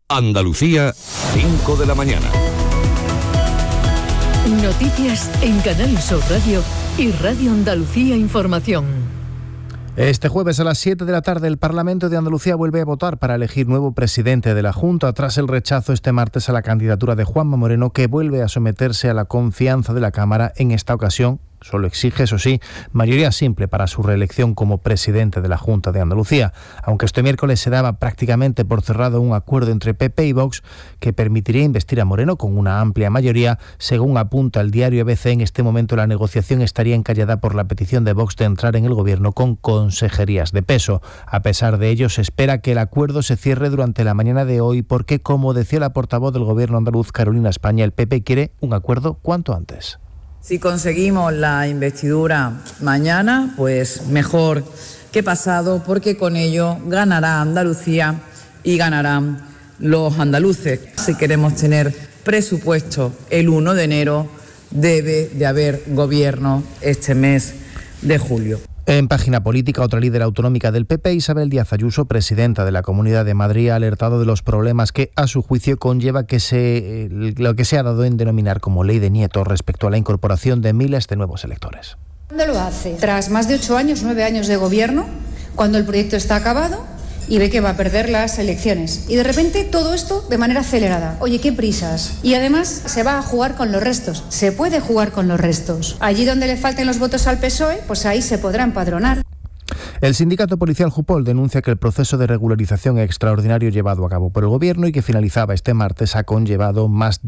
Andalucía, 5 de la mañana. Noticias en Canal Sur Radio y Radio Andalucía Información. Este jueves a las 7 de la tarde el Parlamento de Andalucía vuelve a votar para elegir nuevo presidente de la Junta tras el rechazo este martes a la candidatura de Juanma Moreno, que vuelve a someterse a la confianza de la Cámara. En esta ocasión solo exige, eso sí, mayoría simple para su reelección como presidente de la Junta de Andalucía, aunque este miércoles se daba prácticamente por cerrado un acuerdo entre PP y Vox que permitiría investir a Moreno con una amplia mayoría. Según apunta el diario ABC, en este momento la negociación estaría encallada por la petición de Vox de entrar en el gobierno con consejerías de peso. A pesar de ello, se espera que el acuerdo se cierre durante la mañana de hoy porque, como decía la portavoz del gobierno andaluz, Carolina España, el PP quiere un acuerdo cuanto antes. Si conseguimos la investidura mañana, pues mejor que pasado, porque con ello ganará Andalucía y ganarán los andaluces. Si queremos tener presupuesto el 1 de enero, debe de haber gobierno este mes de julio. En página política, otra líder autonómica del PP, Isabel Díaz Ayuso, presidenta de la Comunidad de Madrid, ha alertado de los problemas que, a su juicio, conlleva lo que se ha dado en denominar como ley de nietos respecto a la incorporación de miles de nuevos electores. ¿Cuándo lo hace? Tras más de 8 años, 9 años de gobierno, cuando el proyecto está acabado y ve que va a perder las elecciones. Y de repente todo esto de manera acelerada. Oye, qué prisas. Y además se va a jugar con los restos. Se puede jugar con los restos. Allí donde le falten los votos al PSOE, pues ahí se podrá empadronar. El sindicato policial Jupol denuncia que el proceso de regularización extraordinario llevado a cabo por el Gobierno y que finalizaba este martes ha conllevado más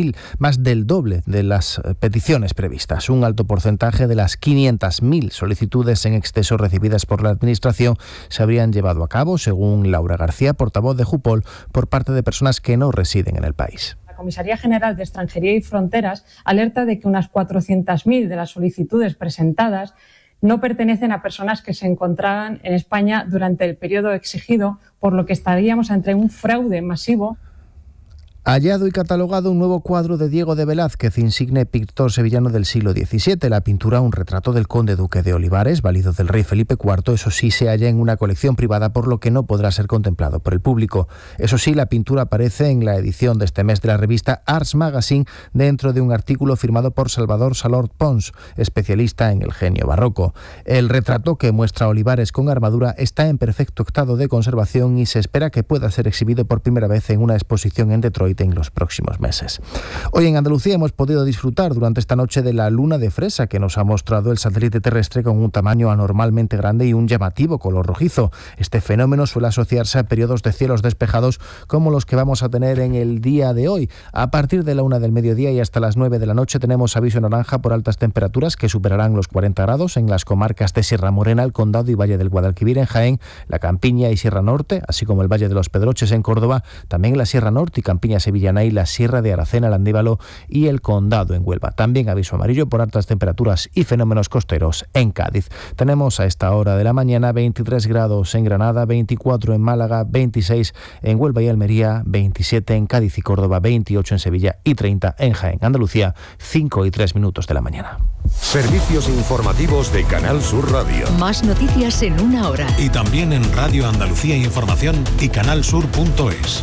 del doble de las peticiones previstas. Un alto porcentaje de las 500.000 solicitudes en exceso recibidas por la Administración se habrían llevado a cabo, según Laura García, portavoz de Jupol, por parte de personas que no residen en el país. La Comisaría General de Extranjería y Fronteras alerta de que unas 400.000 de las solicitudes presentadas no pertenecen a personas que se encontraban en España durante el periodo exigido, por lo que estaríamos ante un fraude masivo. Hallado y catalogado un nuevo cuadro de Diego de Velázquez, insigne pintor sevillano del siglo XVII. La pintura, un retrato del conde duque de Olivares, válido del rey Felipe IV, eso sí se halla en una colección privada, por lo que no podrá ser contemplado por el público. Eso sí, la pintura aparece en la edición de este mes de la revista Arts Magazine, dentro de un artículo firmado por Salvador Salort Pons, especialista en el genio barroco. El retrato, que muestra a Olivares con armadura, está en perfecto estado de conservación y se espera que pueda ser exhibido por primera vez en una exposición en Detroit en los próximos meses. Hoy en Andalucía hemos podido disfrutar durante esta noche de la luna de fresa que nos ha mostrado el satélite terrestre con un tamaño anormalmente grande y un llamativo color rojizo. Este fenómeno suele asociarse a periodos de cielos despejados como los que vamos a tener en el día de hoy. A partir de la 1 del mediodía y hasta las 9 de la noche tenemos aviso naranja por altas temperaturas que superarán los 40 grados en las comarcas de Sierra Morena, el Condado y Valle del Guadalquivir en Jaén, la Campiña y Sierra Norte, así como el Valle de los Pedroches en Córdoba, también la Sierra Norte y Campiña sevillana y la Sierra de Aracena, el Andévalo y el Condado en Huelva. También aviso amarillo por altas temperaturas y fenómenos costeros en Cádiz. Tenemos a esta hora de la mañana 23 grados en Granada, 24 en Málaga, 26 en Huelva y Almería, 27 en Cádiz y Córdoba, 28 en Sevilla y 30 en Jaén. Andalucía, 5:03 de la mañana. Servicios informativos de Canal Sur Radio. Más noticias en una hora. Y también en Radio Andalucía Información y canalsur.es.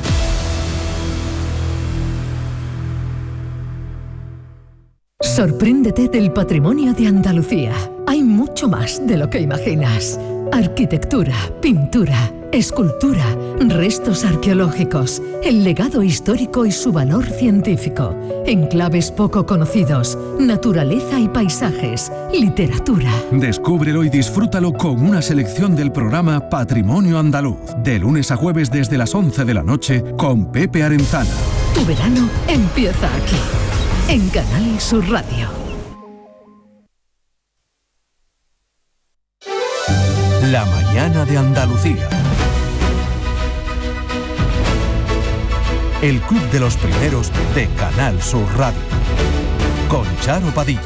Sorpréndete del patrimonio de Andalucía. Hay mucho más de lo que imaginas. Arquitectura, pintura, escultura, restos arqueológicos, el legado histórico y su valor científico, enclaves poco conocidos, naturaleza y paisajes, literatura. Descúbrelo y disfrútalo con una selección del programa Patrimonio Andaluz, de lunes a jueves desde las 11 de la noche con Pepe Arenzana. Tu verano empieza aquí, en Canal Sur Radio. La mañana de Andalucía. El club de los primeros de Canal Sur Radio. Con Charo Padilla.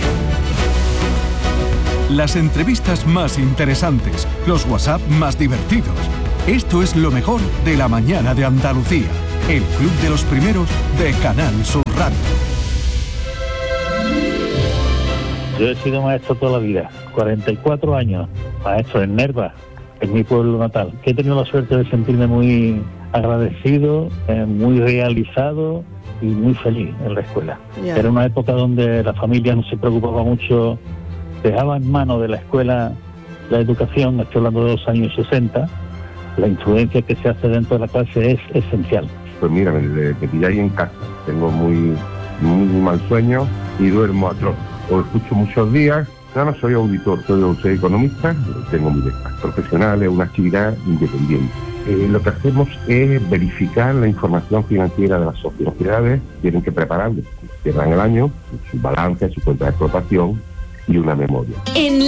Las entrevistas más interesantes, los WhatsApp más divertidos. Esto es lo mejor de la mañana de Andalucía. El club de los primeros de Canal Sur Radio. Yo he sido maestro toda la vida, 44 años, maestro en Nerva, en mi pueblo natal. He tenido la suerte de sentirme muy agradecido, muy realizado y muy feliz en la escuela. Ya. Era una época donde la familia no se preocupaba mucho, dejaba en manos de la escuela la educación. Estoy hablando de los años 60, la influencia que se hace dentro de la clase es esencial. Pues mira, me pilláis en casa, tengo muy mal sueño y duermo atroz. Os escucho muchos días. No soy auditor, soy economista, tengo mi despacho profesional, es una actividad independiente. Lo que hacemos es verificar la información financiera de las sociedades, tienen que prepararlo, cierran el año, su balance, su cuenta de explotación y una memoria.